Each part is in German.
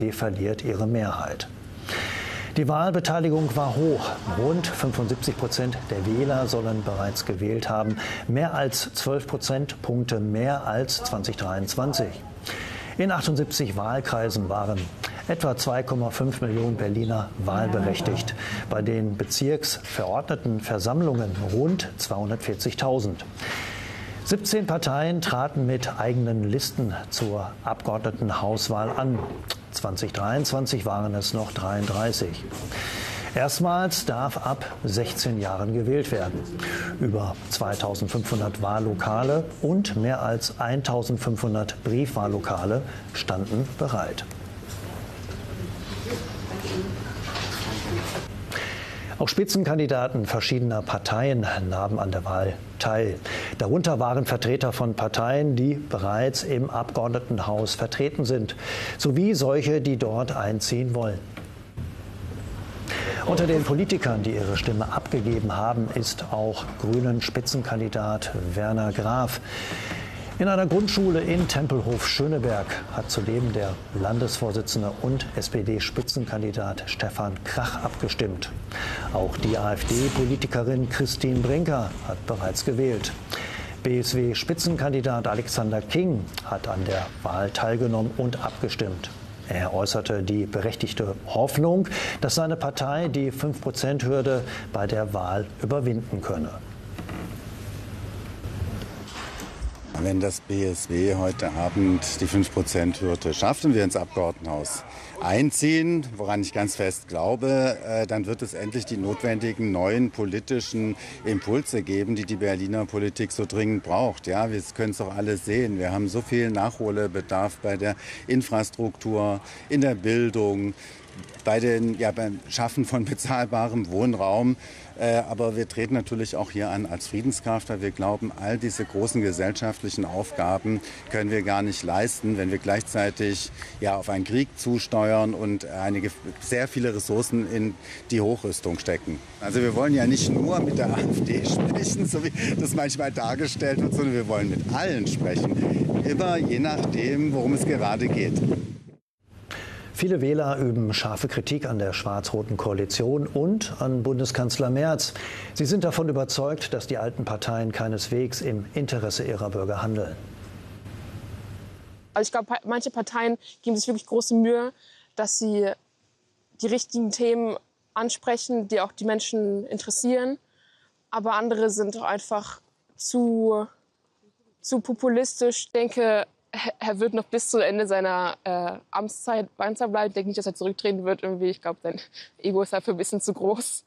Die verliert ihre Mehrheit. Die Wahlbeteiligung war hoch. Rund 75% der Wähler sollen bereits gewählt haben. Mehr als 12 Prozentpunkte mehr als 2023. In 78 Wahlkreisen waren etwa 2,5 Millionen Berliner wahlberechtigt. Bei den Bezirksverordnetenversammlungen rund 240.000. 17 Parteien traten mit eigenen Listen zur Abgeordnetenhauswahl an. 2023 waren es noch 33. Erstmals darf ab 16 Jahren gewählt werden. Über 2500 Wahllokale und mehr als 1500 Briefwahllokale standen bereit. Auch Spitzenkandidaten verschiedener Parteien nahmen an der Wahl teil. Darunter waren Vertreter von Parteien, die bereits im Abgeordnetenhaus vertreten sind, sowie solche, die dort einziehen wollen. Unter den Politikern, die ihre Stimme abgegeben haben, ist auch Grünen-Spitzenkandidat Werner Graf. In einer Grundschule in Tempelhof-Schöneberg hat zudem der Landesvorsitzende und SPD-Spitzenkandidat Stefan Krach abgestimmt. Auch die AfD-Politikerin Christine Brinker hat bereits gewählt. BSW-Spitzenkandidat Alexander King hat an der Wahl teilgenommen und abgestimmt. Er äußerte die berechtigte Hoffnung, dass seine Partei die 5%-Hürde bei der Wahl überwinden könne. Wenn das BSW heute Abend die 5%-Hürde schafft und wir ins Abgeordnetenhaus einziehen, woran ich ganz fest glaube, dann wird es endlich die notwendigen neuen politischen Impulse geben, die die Berliner Politik so dringend braucht. Ja, wir können es doch alle sehen. Wir haben so viel Nachholbedarf bei der Infrastruktur, in der Bildung, beim Schaffen von bezahlbarem Wohnraum. Aber wir treten natürlich auch hier an als Friedenskraft, weil wir glauben, all diese großen gesellschaftlichen Aufgaben können wir gar nicht leisten, wenn wir gleichzeitig auf einen Krieg zusteuern und sehr viele Ressourcen in die Hochrüstung stecken. Also wir wollen ja nicht nur mit der AfD sprechen, so wie das manchmal dargestellt wird, sondern wir wollen mit allen sprechen. Immer je nachdem, worum es gerade geht. Viele Wähler üben scharfe Kritik an der schwarz-roten Koalition und an Bundeskanzler Merz. Sie sind davon überzeugt, dass die alten Parteien keineswegs im Interesse ihrer Bürger handeln. Also ich glaube, manche Parteien geben sich wirklich große Mühe, dass sie die richtigen Themen ansprechen, die auch die Menschen interessieren. Aber andere sind doch einfach zu populistisch. Ich denke, er wird noch bis zu Ende seiner Amtszeit bleiben. Ich denke nicht, dass er zurücktreten wird. Irgendwie. Ich glaube, sein Ego ist dafür ein bisschen zu groß.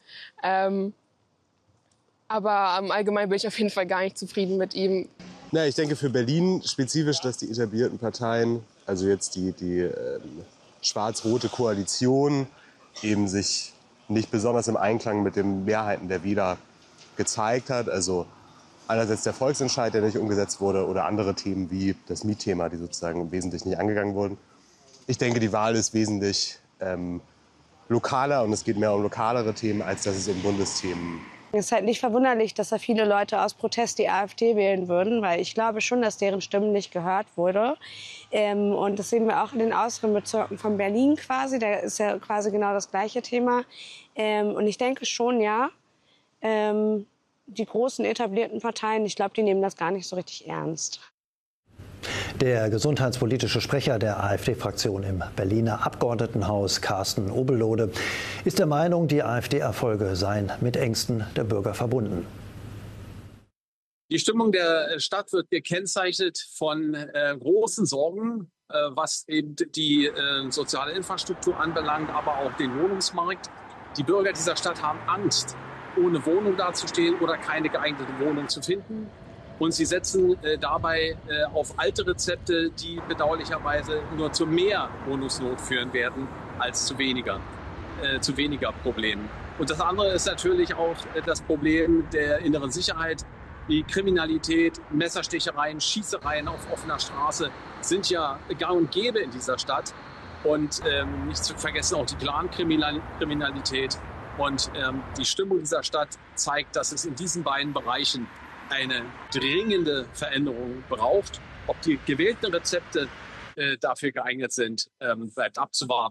Aber im Allgemeinen bin ich auf jeden Fall gar nicht zufrieden mit ihm. Na, ich denke für Berlin spezifisch, dass die etablierten Parteien, also jetzt die schwarz-rote Koalition, eben sich nicht besonders im Einklang mit den Mehrheiten der Wähler gezeigt hat. Also einerseits der Volksentscheid, der nicht umgesetzt wurde, oder andere Themen wie das Mietthema, die sozusagen wesentlich nicht angegangen wurden. Ich denke, die Wahl ist wesentlich lokaler und es geht mehr um lokalere Themen, als dass es um Bundesthemen. Es ist halt nicht verwunderlich, dass da viele Leute aus Protest die AfD wählen würden, weil ich glaube schon, dass deren Stimmen nicht gehört wurde. Und das sehen wir auch in den äußeren Bezirken von Berlin quasi. Da ist ja quasi genau das gleiche Thema. Und ich denke schon, ja, die großen etablierten Parteien, ich glaube, die nehmen das gar nicht so richtig ernst. Der gesundheitspolitische Sprecher der AfD-Fraktion im Berliner Abgeordnetenhaus, Carsten Obellode, ist der Meinung, die AfD-Erfolge seien mit Ängsten der Bürger verbunden. Die Stimmung der Stadt wird gekennzeichnet von großen Sorgen, was eben die soziale Infrastruktur anbelangt, aber auch den Wohnungsmarkt. Die Bürger dieser Stadt haben Angst, ohne Wohnung dazustehen oder keine geeignete Wohnung zu finden. Und sie setzen dabei auf alte Rezepte, die bedauerlicherweise nur zu mehr Wohnungsnot führen werden als zu weniger Problemen. Und das andere ist natürlich auch das Problem der inneren Sicherheit. Die Kriminalität, Messerstichereien, Schießereien auf offener Straße sind ja gang und gäbe in dieser Stadt. Und nicht zu vergessen auch die Clankriminalität. Und die Stimmung dieser Stadt zeigt, dass es in diesen beiden Bereichen eine dringende Veränderung braucht. Ob die gewählten Rezepte dafür geeignet sind, bleibt abzuwarten.